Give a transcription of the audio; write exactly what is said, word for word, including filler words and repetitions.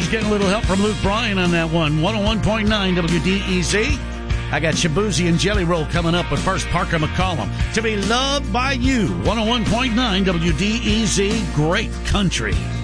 He's getting a little help from Luke Bryan on that one. one oh one point nine W D E Z. I got Shabuzi and Jelly Roll coming up, but first Parker McCollum. To Be Loved by You. one oh one point nine W D E Z. Great country.